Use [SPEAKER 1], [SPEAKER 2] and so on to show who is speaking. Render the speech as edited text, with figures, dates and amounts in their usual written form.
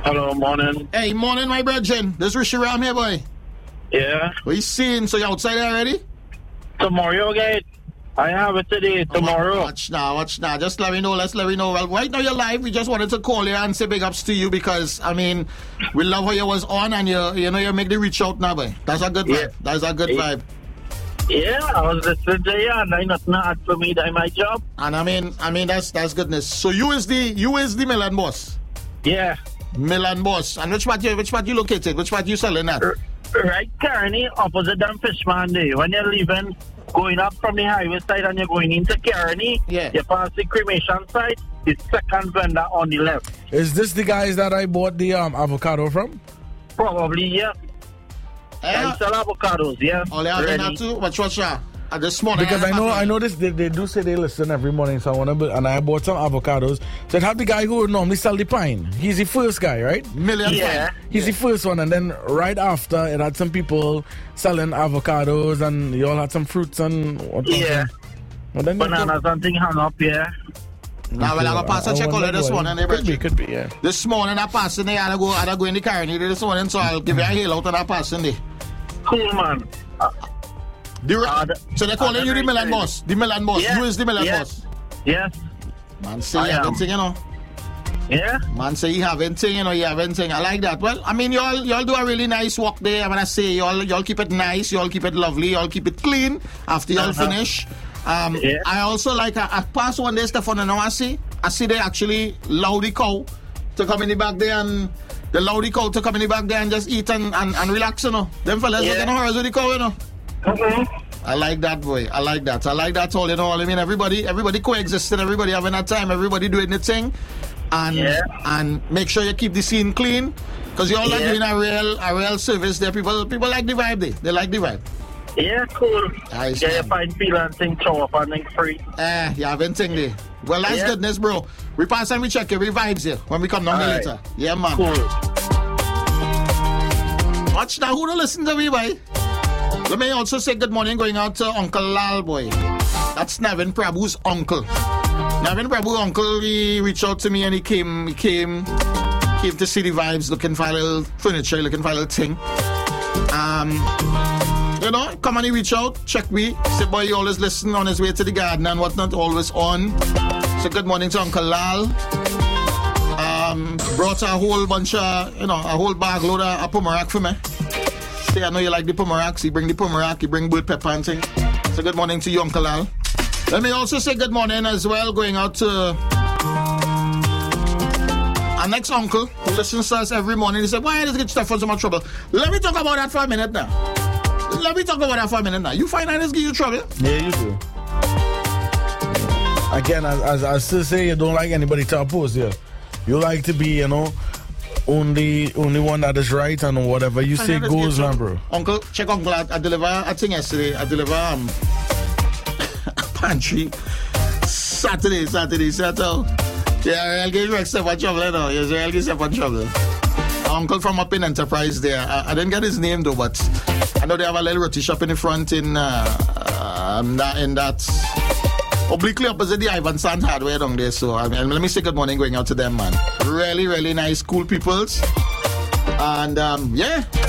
[SPEAKER 1] Hello, morning.
[SPEAKER 2] Hey, morning, my brethren. This is Rishi Ram here, boy.
[SPEAKER 1] Yeah.
[SPEAKER 2] What you seeing? So you outside already?
[SPEAKER 1] Tomorrow, guys. I have it today, tomorrow.
[SPEAKER 2] Watch now. Just let me know. Let's let me know. Well, right now you're live. We just wanted to call you and say big ups to you because, I mean, we love how you was on and you make the reach out now, boy. That's a good vibe. That's a good vibe.
[SPEAKER 1] Yeah, I was listening to you and I nothing hard for me. That's my job.
[SPEAKER 2] And I mean that's goodness. So you is the Milan boss.
[SPEAKER 1] Yeah.
[SPEAKER 2] Milan boss. And which part you located? Which part you selling at?
[SPEAKER 1] Right, Kearney, opposite them Fishman Day. When you're leaving, going up from the highway side and you're going into Kearney, you pass the cremation side, the second vendor on the left.
[SPEAKER 3] Is this the guys that I bought the avocado from?
[SPEAKER 1] Probably, yeah. I sell avocados, yeah.
[SPEAKER 2] Oh, they are that too? What's this morning?
[SPEAKER 3] Because I know this, they do say they listen every morning, so I bought some avocados. So it have the guy who would normally sell the pine. He's the first guy, right? He's the first one, and then right after it had some people selling avocados, and you all had some fruits and
[SPEAKER 1] bananas and things hung up, yeah.
[SPEAKER 2] Now, well, I'm going to pass a check on this morning.
[SPEAKER 3] Could be, yeah.
[SPEAKER 2] This morning, I'm passing there. I'm going to go in the car this morning, so I'll give you a hail out of that passing there.
[SPEAKER 1] Cool, man.
[SPEAKER 2] So they're calling you the Milan boss. The Milan boss.
[SPEAKER 1] Yeah.
[SPEAKER 2] Who is the Milan boss?
[SPEAKER 1] Yes.
[SPEAKER 2] Man, say you have anything, you know.
[SPEAKER 1] Yeah.
[SPEAKER 2] Man, say you have anything, you know. You have anything. I like that. Well, I mean, y'all do a really nice work there. I mean, I say y'all keep it nice. Y'all keep it lovely. Y'all keep it clean after y'all finish. I also like I pass one day, Stefan, and I see they actually allow the cow to come in the back there and they allow the cow to come in the back there and just eat and relax, you know. Them fellas looking horrors with the cow, you know. I like that, boy. I like that all, you know. I mean, everybody coexisting, everybody having a time, everybody doing the thing, and make sure you keep the scene clean, because you're all doing a real service there. People like the vibe there. They like the vibe.
[SPEAKER 1] Yeah, cool.
[SPEAKER 2] Nice,
[SPEAKER 1] you find people and things show up and things free.
[SPEAKER 2] You have anything there. Well, that's goodness, bro. We pass and we check every vibes here when we come down there later. Yeah, man.
[SPEAKER 1] Cool.
[SPEAKER 2] Watch now, who don't listen to me, boy? Let me also say good morning going out to Uncle Lal, boy. That's Navin Prabhu's uncle. Navin Prabhu's uncle, he reached out to me and he came to see the vibes, looking for a little furniture, looking for a little thing. You know, come and he reach out, check me. Say, boy, he always listen on his way to the garden and whatnot, always on. So good morning to Uncle Lal. Brought a whole bunch of, a whole bag load of pomerac for me. Say, I know you like the pomeracs. He bring the pomerac, he bring bird pepper and thing. So good morning to you, Uncle Lal. Let me also say good morning as well, going out to our next uncle who listens to us every morning. He said, why does it get Stefan so much trouble? Let me talk about that for a minute now. You find that this give you trouble?
[SPEAKER 3] Yeah, you do. Again, as I still say, you don't like anybody to oppose you. You like to be, only one that is right, and whatever you say goes on, bro.
[SPEAKER 2] Uncle, check Uncle. I deliver a thing yesterday. I deliver a pantry Saturday. Yeah, I'll give you Stefan trouble, you know. Yes, I'll give Stefan trouble. Uncle from up in Enterprise there. I didn't get his name though, but I know they have a little roti shop in the front in that obliquely opposite the Ivan Sand Hardware down there. So let me say good morning going out to them, man. Really, really nice, cool peoples. And